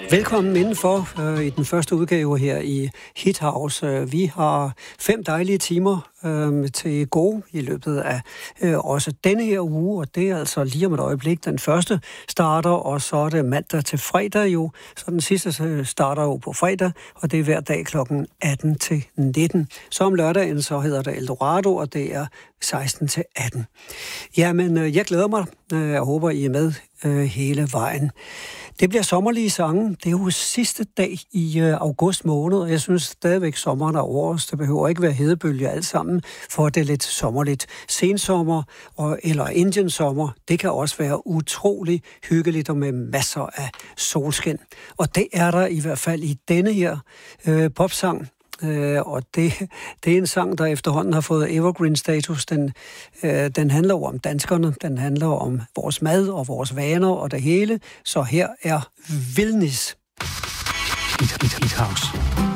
Velkommen indenfor i den første udgave her i Hit House. Vi har 5 dejlige timer til gode i løbet af også denne her uge, og det er altså lige om et øjeblik. Den første starter, og så er det mandag til fredag jo. Så den sidste starter jo på fredag, og det er hver dag klokken 18 til 19. Så om lørdagen så hedder det Eldorado, og det er 16 til 18. Jamen, jeg glæder mig. Jeg håber, I er med hele vejen. Det bliver sommerlige sange. Det er jo sidste dag i august måned, og jeg synes stadigvæk, sommeren er over os. Det behøver ikke være hedebølge alt sammen, for det er lidt sommerligt. Sensommer eller indiensommer, det kan også være utrolig hyggeligt og med masser af solskin. Og det er der i hvert fald i denne her popsang. Og det er en sang, der efterhånden har fået evergreen-status. Den handler jo om danskerne, den handler om vores mad og vores vaner og det hele. Så her er Vildnis. Hit House.